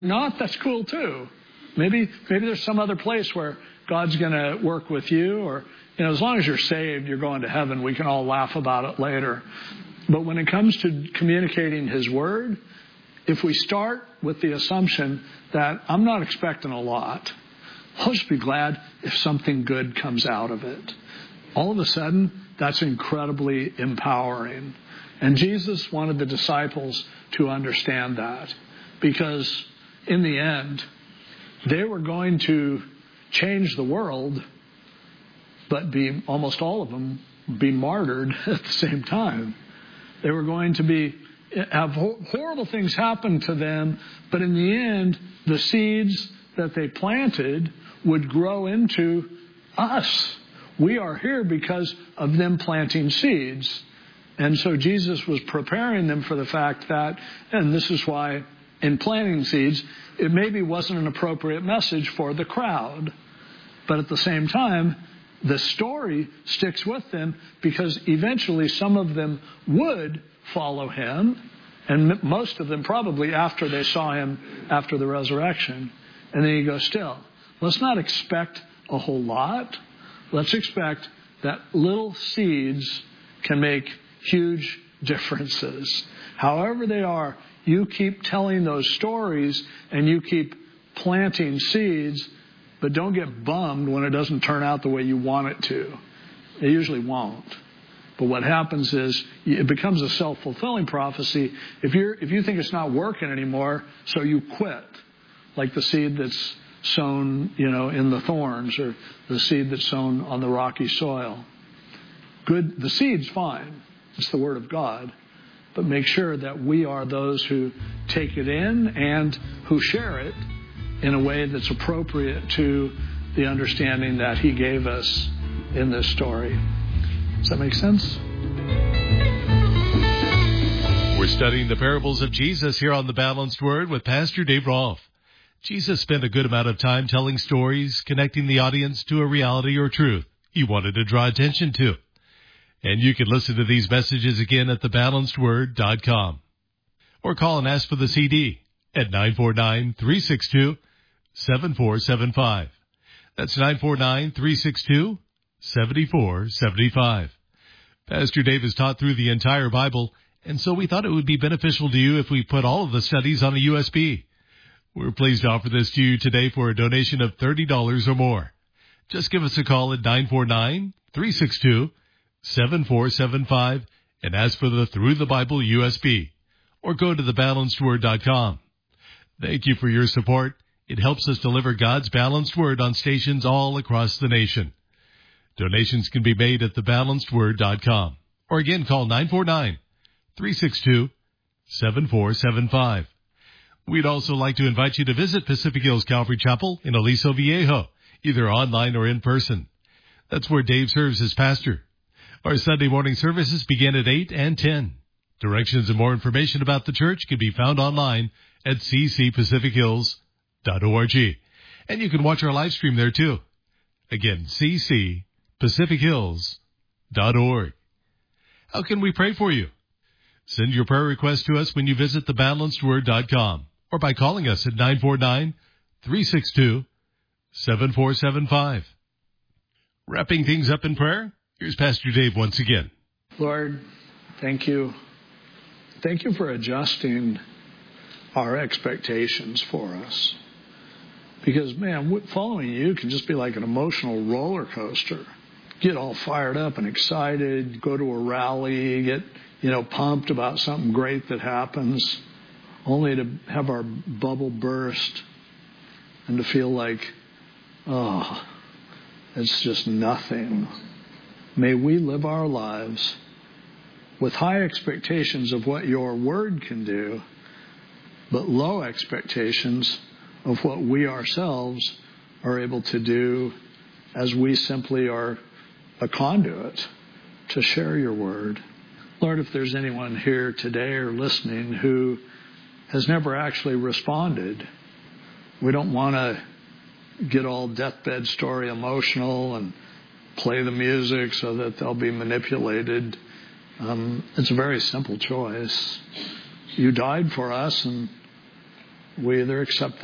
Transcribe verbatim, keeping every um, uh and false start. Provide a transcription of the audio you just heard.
not, that's cool too. Maybe maybe there's some other place where God's going to work with you, or, you know, as long as you're saved, you're going to heaven. We can all laugh about it later. But when it comes to communicating His Word, if we start with the assumption that I'm not expecting a lot, I'll just be glad if something good comes out of it. All of a sudden, that's incredibly empowering. And Jesus wanted the disciples to understand that, because in the end, they were going to change the world, but be almost all of them be martyred at the same time. They were going to be have horrible things happen to them, but in the end, the seeds that they planted would grow into us. We are here because of them planting seeds. And so Jesus was preparing them for the fact that, and this is why in planting seeds, it maybe wasn't an appropriate message for the crowd. But at the same time, the story sticks with them, because eventually some of them would follow Him, and most of them probably after they saw Him after the resurrection. And then He goes, still, let's not expect a whole lot. Let's expect that little seeds can make huge differences. However they are, you keep telling those stories and you keep planting seeds, but don't get bummed when it doesn't turn out the way you want it to. It usually won't. But what happens is it becomes a self-fulfilling prophecy. If you're if you think it's not working anymore, so you quit. Like the seed that's sown, you know, in the thorns, or the seed that's sown on the rocky soil. Good, the seed's fine. It's the Word of God. But make sure that we are those who take it in and who share it in a way that's appropriate to the understanding that He gave us in this story. Does that make sense? We're studying the parables of Jesus here on The Balanced Word with Pastor Dave Rolfe. Jesus spent a good amount of time telling stories, connecting the audience to a reality or truth He wanted to draw attention to. And you can listen to these messages again at the balanced word dot com. Or call and ask for the C D at nine four nine, three six two, seven four seven five. That's nine four nine, three six two, seven four seven five. Pastor Dave has taught through the entire Bible, and so we thought it would be beneficial to you if we put all of the studies on a U S B. We're pleased to offer this to you today for a donation of thirty dollars or more. Just give us a call at nine four nine, three six two, seven four seven five and ask for the Through the Bible U S B, or go to the balanced word dot com. Thank you for your support. It helps us deliver God's balanced word on stations all across the nation. Donations can be made at the balanced word dot com, or again call nine four nine, three six two, seven four seven five. We'd also like to invite you to visit Pacific Hills Calvary Chapel in Aliso Viejo, either online or in person. That's where Dave serves as pastor. Our Sunday morning services begin at eight and ten. Directions and more information about the church can be found online at c c pacific hills dot org. And you can watch our live stream there too. Again, c c pacific hills dot org. How can we pray for you? Send your prayer request to us when you visit the balanced word dot com, or by calling us at nine four nine, three six two, seven four seven five. Wrapping things up in prayer, here's Pastor Dave once again. Lord, thank you. Thank you for adjusting our expectations for us. Because, man, following you can just be like an emotional roller coaster. Get all fired up and excited, go to a rally, get, you know, pumped about something great that happens, only to have our bubble burst and to feel like, oh, it's just nothing. May we live our lives with high expectations of what your word can do, but low expectations of what we ourselves are able to do, as we simply are a conduit to share your word. Lord, if there's anyone here today or listening who has never actually responded, we don't want to get all deathbed story emotional and play the music so that they'll be manipulated. Um, it's a very simple choice. You died for us, and We either accept